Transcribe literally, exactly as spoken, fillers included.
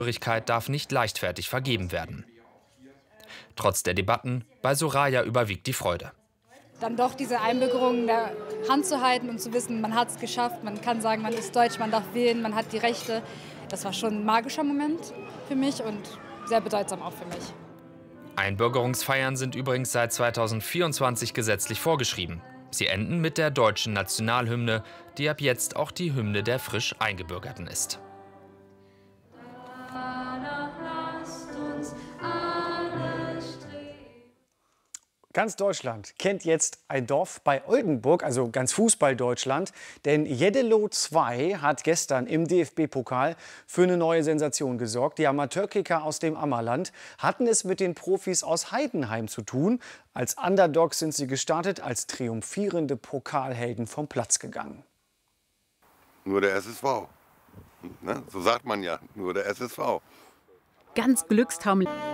Staatsangehörigkeit darf nicht leichtfertig vergeben werden. Trotz der Debatten, bei Soraya überwiegt die Freude. Dann doch diese Einbürgerung in der Hand zu halten und zu wissen, man hat es geschafft, man kann sagen, man ist deutsch, man darf wählen, man hat die Rechte. Das war schon ein magischer Moment für mich und sehr bedeutsam auch für mich. Einbürgerungsfeiern sind übrigens seit zweitausendvierundzwanzig gesetzlich vorgeschrieben. Sie enden mit der deutschen Nationalhymne, die ab jetzt auch die Hymne der frisch Eingebürgerten ist. Ganz Deutschland kennt jetzt ein Dorf bei Oldenburg, also ganz Fußball-Deutschland. Denn Jeddelo zwei hat gestern im D F B-Pokal für eine neue Sensation gesorgt. Die Amateurkicker aus dem Ammerland hatten es mit den Profis aus Heidenheim zu tun. Als Underdogs sind sie gestartet, als triumphierende Pokalhelden vom Platz gegangen. Nur der S S V. Ne? So sagt man ja, nur der S S V. Ganz glückstaumelig.